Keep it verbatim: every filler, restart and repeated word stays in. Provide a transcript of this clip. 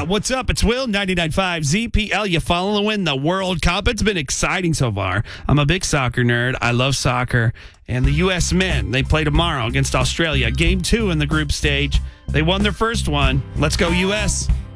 Yeah, what's up? It's Will, ninety-nine point five Z P L. You following the World Cup? It's been exciting so far. I'm a big soccer nerd. I love soccer. And the U S men, they play tomorrow against Australia. Game two in the group stage. They won their first one. Let's go, U S.